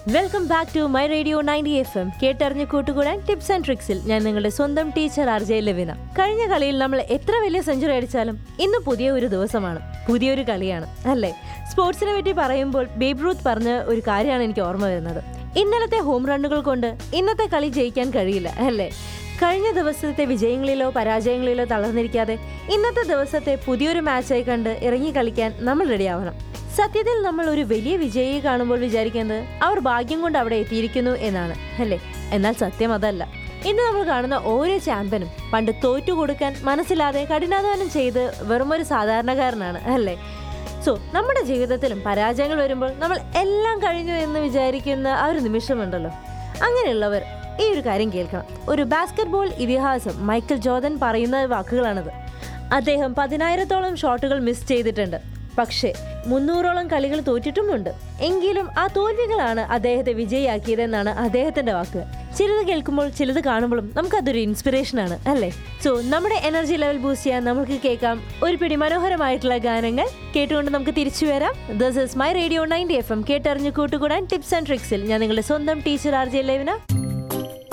Welcome back to my radio 90 FM. കേട്ടറിഞ്ഞ് കൂട്ടുകൂടാൻ tips and ട്രിക്സിൽ ഞാൻ നിങ്ങളുടെ സ്വന്തം ടീച്ചർ RJ ലവിന. കഴിഞ്ഞ കളിയിൽ നമ്മൾ എത്ര വലിയ സെഞ്ചുറി അടിച്ചാലും ഇന്ന് പുതിയ ഒരു ദിവസമാണ്, പുതിയൊരു കളിയാണ് അല്ലേ? സ്പോർട്സിനെ പറ്റി പറയുമ്പോൾ ബേബ് റൂത്ത് പറഞ്ഞ ഒരു കാര്യമാണ് എനിക്ക് ഓർമ്മ വരുന്നത്. ഇന്നലത്തെ ഹോം റണ്ണുകൾ കൊണ്ട് ഇന്നത്തെ കളി ജയിക്കാൻ കഴിയില്ല അല്ലേ? കഴിഞ്ഞ ദിവസത്തെ വിജയങ്ങളിലോ പരാജയങ്ങളിലോ തളർന്നിരിക്കാതെ ഇന്നത്തെ ദിവസത്തെ പുതിയൊരു മാച്ചായി കണ്ട് ഇറങ്ങി കളിക്കാൻ നമ്മൾ റെഡിയാവണം. സത്യത്തിൽ നമ്മൾ ഒരു വലിയ വിജയിയെ കാണുമ്പോൾ വിചാരിക്കുന്നത് അവർ ഭാഗ്യം കൊണ്ട് അവിടെ എത്തിയിരിക്കുന്നു എന്നാണ് അല്ലേ? എന്നാൽ സത്യം അതല്ല. ഇന്ന് നമ്മൾ കാണുന്ന ഓരോ ചാമ്പ്യനും പണ്ട് തോറ്റു കൊടുക്കാൻ മനസ്സിലാതെ കഠിനാധ്വാനം ചെയ്ത് വെറുമൊരു സാധാരണക്കാരനാണ് അല്ലേ? സോ നമ്മുടെ ജീവിതത്തിലും പരാജയങ്ങൾ വരുമ്പോൾ നമ്മൾ എല്ലാം കഴിഞ്ഞു എന്ന് വിചാരിക്കുന്ന ആ ഒരു നിമിഷമുണ്ടല്ലോ, അങ്ങനെയുള്ളവർ ഈ ഒരു കാര്യം കേൾക്കണം. ഒരു ബാസ്കറ്റ്ബോൾ ഇതിഹാസം മൈക്കൽ ജോർഡൻ പറയുന്ന വാക്കുകളാണത്. അദ്ദേഹം 10,000-ഓളം ഷോട്ടുകൾ മിസ് ചെയ്തിട്ടുണ്ട്, പക്ഷേ 300-ഓളം കളികൾ തോറ്റിട്ടുമുണ്ട്. എങ്കിലും ആ തോൽവികളാണ് അദ്ദേഹത്തെ വിജയിയാക്കിയതെന്നാണ് അദ്ദേഹത്തിന്റെ വാക്ക്. ചിലത് കേൾക്കുമ്പോൾ ചിലത് കാണുമ്പോഴും നമുക്കതൊരു ഇൻസ്പിറേഷനാണ് അല്ലേ? സോ നമ്മുടെ എനർജി ലെവൽ ബൂസ്റ്റ് ചെയ്യാൻ നമുക്ക് കേൾക്കാം ഒരു പിടി മനോഹരമായിട്ടുള്ള ഗാനങ്ങൾ. കേട്ടുകൊണ്ട് നമുക്ക് തിരിച്ചു വരാം. This is my radio 90 FM. കേട്ടറിഞ്ഞ് കൂട്ടുകൂടാൻ ടിപ്സ് ആൻഡ് ട്രിക്സിൽ ഞാൻ നിങ്ങളുടെ സ്വന്തം ടീച്ചർ RJ ലവിന.